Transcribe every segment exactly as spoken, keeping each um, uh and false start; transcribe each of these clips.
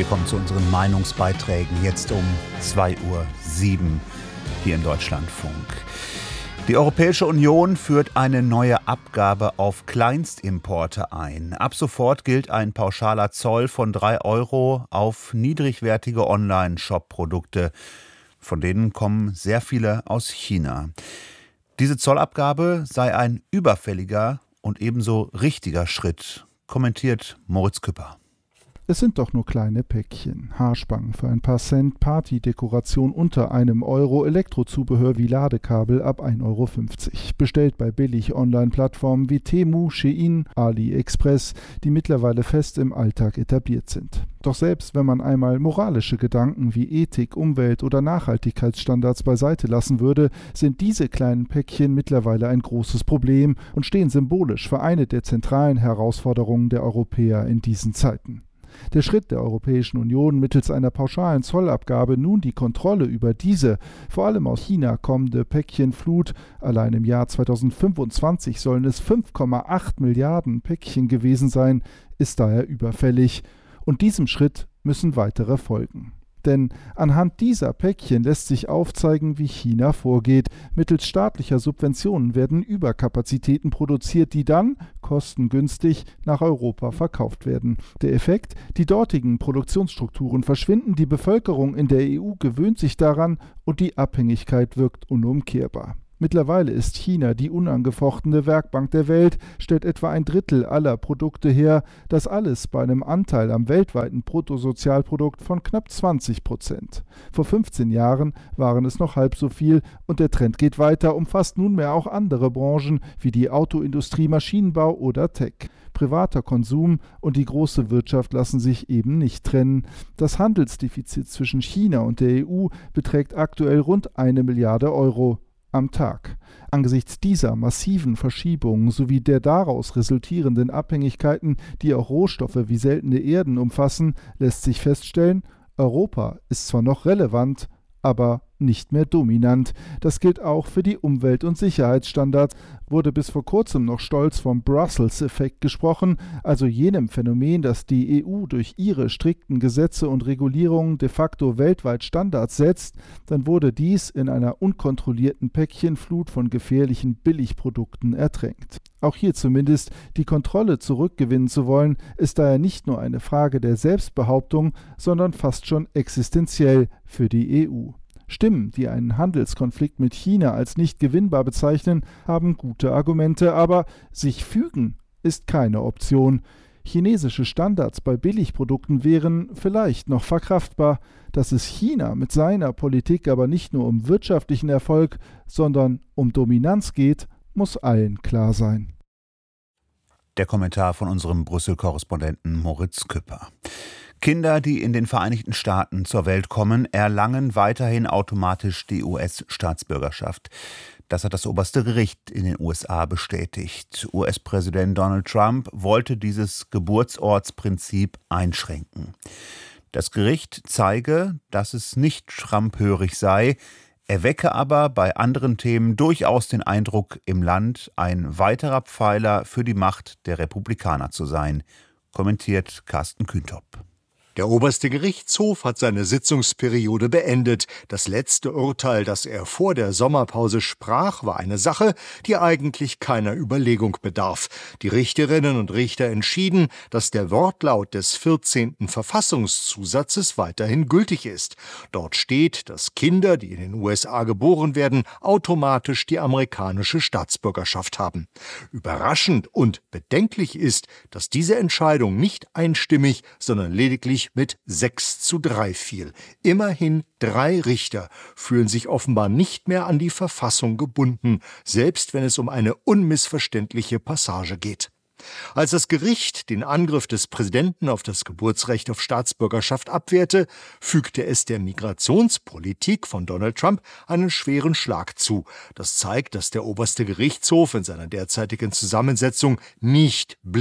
Wir kommen zu unseren Meinungsbeiträgen jetzt um zwei Uhr sieben hier im Deutschlandfunk. Die Europäische Union führt eine neue Abgabe auf Kleinstimporte ein. Ab sofort gilt ein pauschaler Zoll von drei Euro auf niedrigwertige Online-Shop-Produkte. Von denen kommen sehr viele aus China. Diese Zollabgabe sei ein überfälliger und ebenso richtiger Schritt, kommentiert Moritz Küpper. Es sind doch nur kleine Päckchen. Haarspangen für ein paar Cent, Partydekoration unter einem Euro, Elektrozubehör wie Ladekabel ab ein Euro fünfzig. Bestellt bei Billig-Online-Plattformen wie Temu, Shein, AliExpress, die mittlerweile fest im Alltag etabliert sind. Doch selbst wenn man einmal moralische Gedanken wie Ethik, Umwelt oder Nachhaltigkeitsstandards beiseite lassen würde, sind diese kleinen Päckchen mittlerweile ein großes Problem und stehen symbolisch für eine der zentralen Herausforderungen der Europäer in diesen Zeiten. Der Schritt der Europäischen Union, mittels einer pauschalen Zollabgabe nun die Kontrolle über diese, vor allem aus China kommende Päckchenflut, allein im Jahr zweitausendfünfundzwanzig sollen es fünf Komma acht Milliarden Päckchen gewesen sein, ist daher überfällig. Und diesem Schritt müssen weitere folgen. Denn anhand dieser Päckchen lässt sich aufzeigen, wie China vorgeht. Mittels staatlicher Subventionen werden Überkapazitäten produziert, die dann kostengünstig nach Europa verkauft werden. Der Effekt: Die dortigen Produktionsstrukturen verschwinden, die Bevölkerung in der E U gewöhnt sich daran und die Abhängigkeit wirkt unumkehrbar. Mittlerweile ist China die unangefochtene Werkbank der Welt, stellt etwa ein Drittel aller Produkte her, das alles bei einem Anteil am weltweiten Bruttosozialprodukt von knapp zwanzig Prozent. Vor fünfzehn Jahren waren es noch halb so viel und der Trend geht weiter, umfasst nunmehr auch andere Branchen wie die Autoindustrie, Maschinenbau oder Tech. Privater Konsum und die große Wirtschaft lassen sich eben nicht trennen. Das Handelsdefizit zwischen China und der E U beträgt aktuell rund eine Milliarde Euro am Tag. Angesichts dieser massiven Verschiebungen sowie der daraus resultierenden Abhängigkeiten, die auch Rohstoffe wie seltene Erden umfassen, lässt sich feststellen, Europa ist zwar noch relevant, aber nicht mehr dominant. Das gilt auch für die Umwelt- und Sicherheitsstandards, wurde bis vor kurzem noch stolz vom Brussels-Effekt gesprochen, also jenem Phänomen, dass die E U durch ihre strikten Gesetze und Regulierungen de facto weltweit Standards setzt, dann wurde dies in einer unkontrollierten Päckchenflut von gefährlichen Billigprodukten ertränkt. Auch hier zumindest die Kontrolle zurückgewinnen zu wollen, ist daher nicht nur eine Frage der Selbstbehauptung, sondern fast schon existenziell für die E U. Stimmen, die einen Handelskonflikt mit China als nicht gewinnbar bezeichnen, haben gute Argumente, aber sich fügen ist keine Option. Chinesische Standards bei Billigprodukten wären vielleicht noch verkraftbar. Dass es China mit seiner Politik aber nicht nur um wirtschaftlichen Erfolg, sondern um Dominanz geht, muss allen klar sein. Der Kommentar von unserem Brüssel-Korrespondenten Moritz Küpper. Kinder, die in den Vereinigten Staaten zur Welt kommen, erlangen weiterhin automatisch die U S-Staatsbürgerschaft. Das hat das oberste Gericht in den U S A bestätigt. U S-Präsident Donald Trump wollte dieses Geburtsortsprinzip einschränken. Das Gericht zeige, dass es nicht trumpörig sei, erwecke aber bei anderen Themen durchaus den Eindruck, im Land ein weiterer Pfeiler für die Macht der Republikaner zu sein, kommentiert Carsten Kühntop. Der oberste Gerichtshof hat seine Sitzungsperiode beendet. Das letzte Urteil, das er vor der Sommerpause sprach, war eine Sache, die eigentlich keiner Überlegung bedarf. Die Richterinnen und Richter entschieden, dass der Wortlaut des vierzehnten Verfassungszusatzes weiterhin gültig ist. Dort steht, dass Kinder, die in den U S A geboren werden, automatisch die amerikanische Staatsbürgerschaft haben. Überraschend und bedenklich ist, dass diese Entscheidung nicht einstimmig, sondern lediglich mit sechs zu drei fiel. Immerhin drei Richter fühlen sich offenbar nicht mehr an die Verfassung gebunden, selbst wenn es um eine unmissverständliche Passage geht. Als das Gericht den Angriff des Präsidenten auf das Geburtsrecht auf Staatsbürgerschaft abwehrte, fügte es der Migrationspolitik von Donald Trump einen schweren Schlag zu. Das zeigt, dass der oberste Gerichtshof in seiner derzeitigen Zusammensetzung nicht blind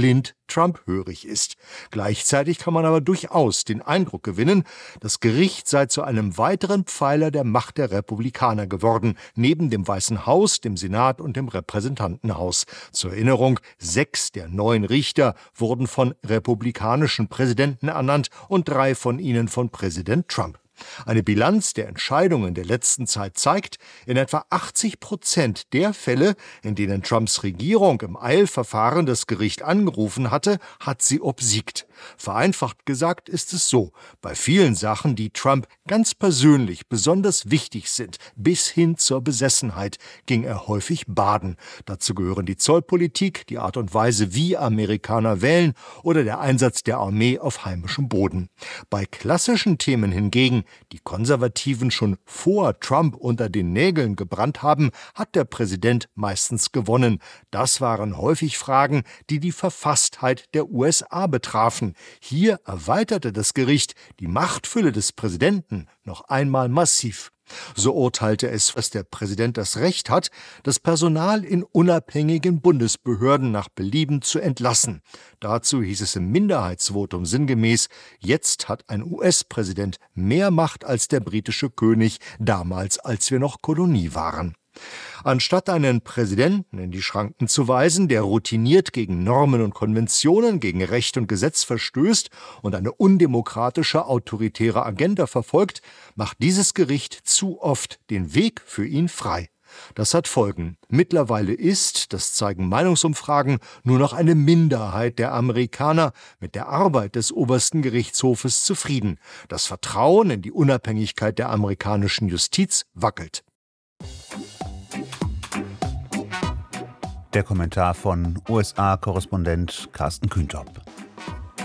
Trump hörig ist. Gleichzeitig kann man aber durchaus den Eindruck gewinnen, das Gericht sei zu einem weiteren Pfeiler der Macht der Republikaner geworden, neben dem Weißen Haus, dem Senat und dem Repräsentantenhaus. Zur Erinnerung, sechs der neun Richter wurden von republikanischen Präsidenten ernannt und drei von ihnen von Präsident Trump. Eine Bilanz der Entscheidungen der letzten Zeit zeigt, in etwa achtzig Prozent der Fälle, in denen Trumps Regierung im Eilverfahren das Gericht angerufen hatte, hat sie obsiegt. Vereinfacht gesagt ist es so: Bei vielen Sachen, die Trump ganz persönlich besonders wichtig sind, bis hin zur Besessenheit, ging er häufig baden. Dazu gehören die Zollpolitik, die Art und Weise, wie Amerikaner wählen oder der Einsatz der Armee auf heimischem Boden. Bei klassischen Themen hingegen, die Konservativen schon vor Trump unter den Nägeln gebrannt haben, hat der Präsident meistens gewonnen. Das waren häufig Fragen, die die Verfasstheit der U S A betrafen. Hier erweiterte das Gericht die Machtfülle des Präsidenten noch einmal massiv. So urteilte es, dass der Präsident das Recht hat, das Personal in unabhängigen Bundesbehörden nach Belieben zu entlassen. Dazu hieß es im Minderheitsvotum sinngemäß: Jetzt hat ein U S-Präsident mehr Macht als der britische König, damals, als wir noch Kolonie waren. Anstatt einen Präsidenten in die Schranken zu weisen, der routiniert gegen Normen und Konventionen, gegen Recht und Gesetz verstößt und eine undemokratische, autoritäre Agenda verfolgt, macht dieses Gericht zu oft den Weg für ihn frei. Das hat Folgen. Mittlerweile ist, das zeigen Meinungsumfragen, nur noch eine Minderheit der Amerikaner mit der Arbeit des obersten Gerichtshofes zufrieden. Das Vertrauen in die Unabhängigkeit der amerikanischen Justiz wackelt. Der Kommentar von U S A-Korrespondent Carsten Kühntop.